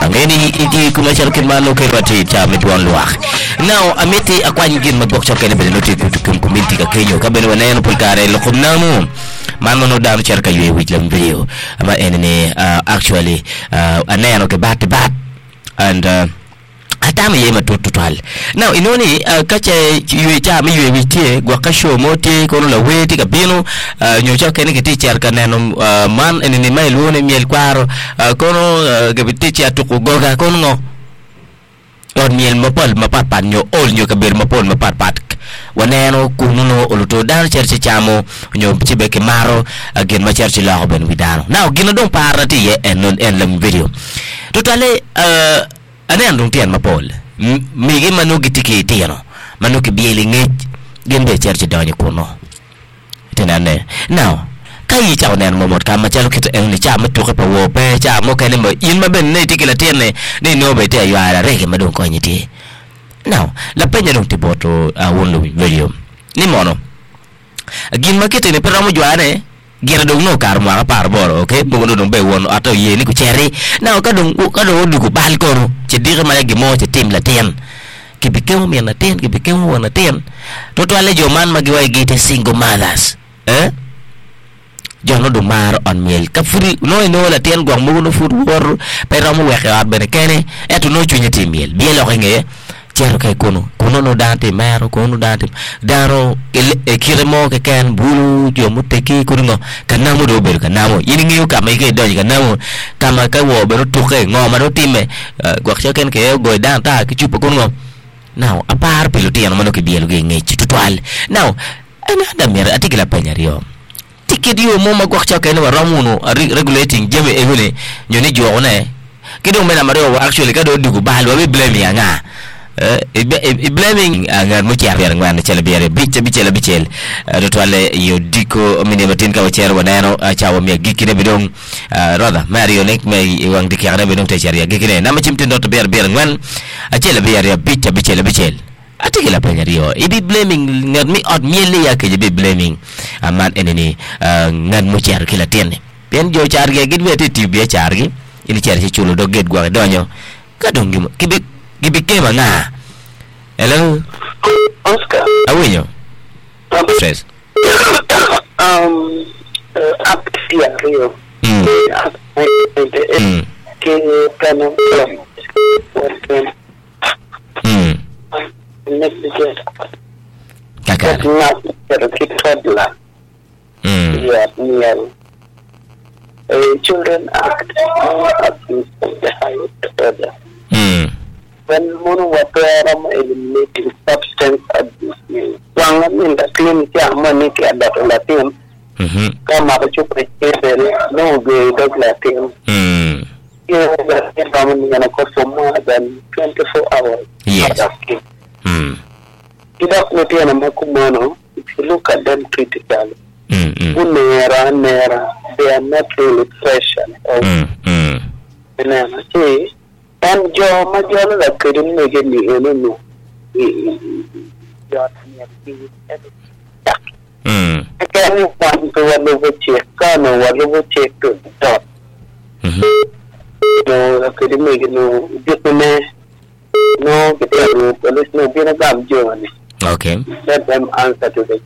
ngeni iti kumachal kin malo ke wati cha mitwan luak now amiti akwany gin magbok cha kene bele noti kutum community ka Kenya ka bele waneno pulkare lokum namu man no down cher ka ywe with lam video ama enene actually aneno ke bat and atama yema total now inoni kache ywe cha mi ywe witie gwa ka show moti kono la weti ka bino nyocha kene ke teacher ka neno man enene mai luone miel kwaro kono ke teacher to goga kono ngo on miel mapal mapat nyo ol nyo ka ber mapol mapat waneno kununo oluto dan cherche chamo nyo chibe ke maro gen ma cherche la ben widano now gino don parati ye en lam video totale anen dong tian mapol migi manugi tiki tiano manugi bieli ngej gen be cherche donyo kuno tenane now kai chao nen momot ka machalo kito en ni chama to pa wo pe chamo kene mo in ma ben ne tikila tiene ni no be te yara rege madon ko nyiti now la penya dong tiboto wonlo video ni mono gin makete ne peramo jwane gira dong no kar mo par boro okay mo dong be won ato ye ni ku cheri now ka dong du ku bal ko che dire ma gi mo che tim la tien ki bikemo mi na tien ki bikemo wana tien to ale jo man magiwai gite single mothers jono do mar on miel ka furi no la tien gwa mo no fur wor pero mo weke ar bene kene eto no chunyati miel bielo nge chero kay kono no dante maro kono dante daro e kiremo ke ken bulu jo muteki kuno kanamo do ber kanamo yini ngiu ka mai ke do kanamo kama ka wo bero tuke ngo ma do time gwa ken ke go danta ki chupo kono now apar pilotien mano ke bielo ge nge tutual now ana mer atikila penyario ticket yo mo magwak cha kene wa ramuno regulating jeme ehune nyoni jo ne kido mena mario actually kado dugu balo we blame ya nga blaming ngar mo cha ber ngwan chele bere bichel do tole yo diko mine batin ka cher wanano chawo me gikine bidong roda mario nek me wang dikane bidong te charia gikine na machimte dot ber ngwan chele bere bichel atikila penyario ibi blaming ngat mi od mieli ya ke be blaming aman eneni ngan mo cher kila tiene pen jo char ge gidwe te tibia char gi ini cher ci chulo do get gwa donyo kadong gibi kema na hello Oscar awinyo stress up here rio que plano kakar children act abuse of the highest order. When one water eliminating substance abuse, one in the clinic, money that Latin, come up to prepare no way dog Latin. You have for more than 24 hours. Yes. If you look at them critically, Nera, they are not really fresh. And Joe Major couldn't make any enemy. I can't want to whatever check, whatever check to the top. No, I couldn't make no different. No, because no, no, Joe. Okay. Let them answer to the